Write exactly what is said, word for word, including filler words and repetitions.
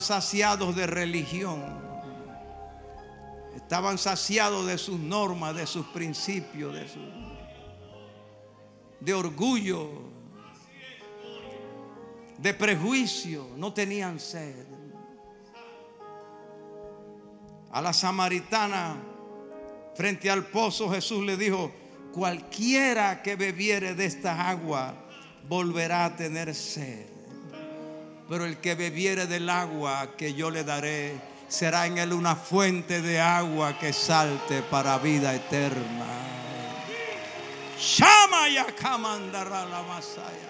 saciados de religión, estaban saciados de sus normas, de sus principios, de, su, de orgullo, de prejuicio. No tenían sed. A la samaritana frente al pozo Jesús le dijo: cualquiera que bebiere de esta agua volverá a tener sed, pero el que bebiere del agua que yo le daré, será en él una fuente de agua que salte para vida eterna. Shama ya kamandara la masaya.